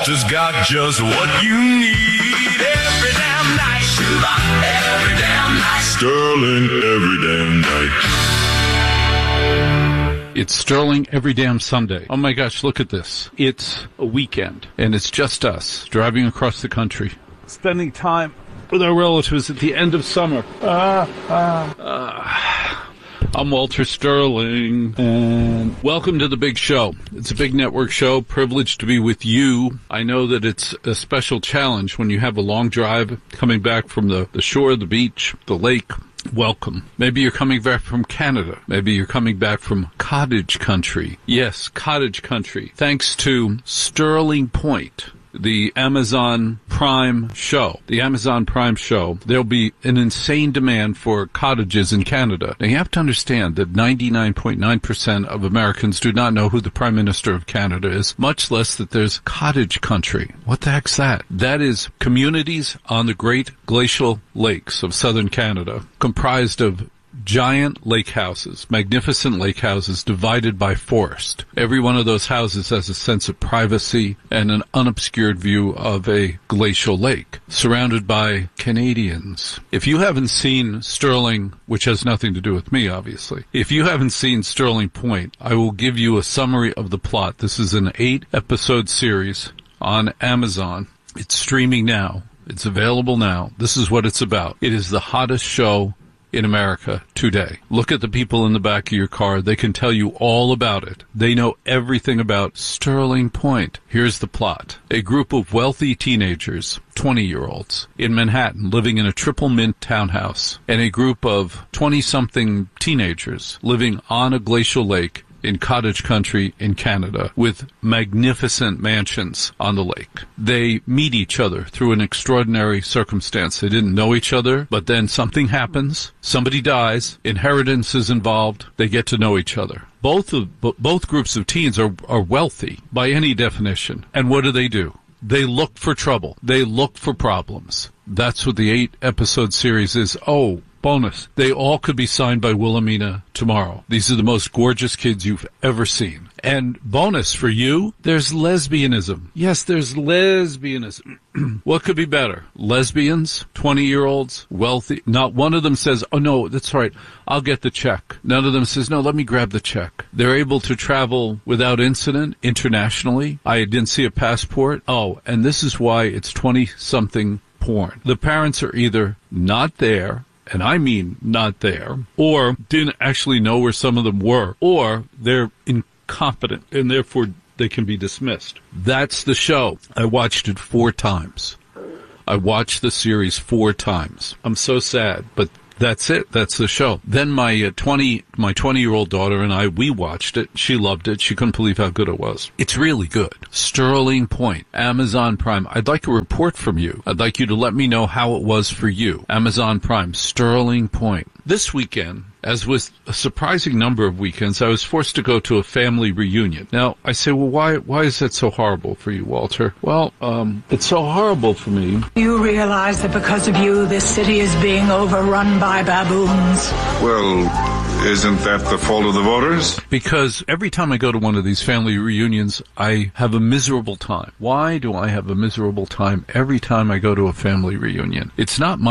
Walter's got just what you need every damn night. Every damn night. Sterling every damn night. It's Sterling every damn Sunday. Oh my gosh, look at this. It's a weekend, and it's just us driving across the country, spending time with our relatives at the end of summer. I'm Walter Sterling, and welcome to the big show. It's a big network show, privileged to be with you. I know that it's a special challenge when you have a long drive coming back from the shore, the beach, the lake. Welcome. Maybe you're coming back from Canada. Maybe you're coming back from cottage country. Yes, cottage country. Thanks to Sterling Point, the Amazon Prime show. The Amazon Prime show, there'll be an insane demand for cottages in Canada. Now, you have to understand that 99.9% of Americans do not know who the Prime Minister of Canada is, much less that there's cottage country. What the heck's that? That is communities on the Great Glacial Lakes of southern Canada, comprised of giant lake houses, magnificent lake houses divided by forest. Every one of those houses has a sense of privacy and an unobscured view of a glacial lake, surrounded by Canadians. If you haven't seen Sterling, which has nothing to do with me, obviously, if you haven't seen Sterling Point, I will give you a summary of the plot. This is an 8-episode series on Amazon. It's streaming now. It's available now. This is what it's about. It is the hottest show in America today. Look at the people in the back of your car. They can tell you all about it. They know everything about Sterling Point. Here's the plot. A group of wealthy teenagers, 20-year-olds, in Manhattan living in a triple mint townhouse, and a group of 20-something teenagers living on a glacial lake in cottage country in Canada with magnificent mansions on the lake. They meet each other through an extraordinary circumstance. They didn't know each other, but then something happens. Somebody dies. Inheritance is involved. They get to know each other. Both groups of teens are wealthy by any definition. And what do? They look for trouble. They look for problems. That's what the 8-episode series is. Oh, bonus. They all could be signed by Wilhelmina tomorrow. These are the most gorgeous kids you've ever seen. And bonus for you, there's lesbianism. Yes, there's lesbianism. What could be better? Lesbians, 20-year-olds, wealthy. Not one of them says, oh, no, that's all right, I'll get the check. None of them says, no, let me grab the check. They're able to travel without incident internationally. I didn't see a passport. Oh, and this is why it's 20-something porn. The parents are either not there, and I mean not there, or didn't actually know where some of them were, or they're incompetent, and therefore they can be dismissed. That's the show. I watched it 4 times. I watched the series 4 times. I'm so sad, but that's it. That's the show. Then my 20-year-old daughter and I, we watched it. She loved it. She couldn't believe how good it was. It's really good. Sterling Point, Amazon Prime. I'd like a report from you. I'd like you to let me know how it was for you. Amazon Prime, Sterling Point. This weekend, as with a surprising number of weekends, I was forced to go to a family reunion. Now, I say, well, why is that so horrible for you, Walter? Well, it's so horrible for me. You realize that because of you, this city is being overrun by baboons. Well, isn't that the fault of the voters? Because every time I go to one of these family reunions, I have a miserable time. Why do I have a miserable time every time I go to a family reunion? It's not my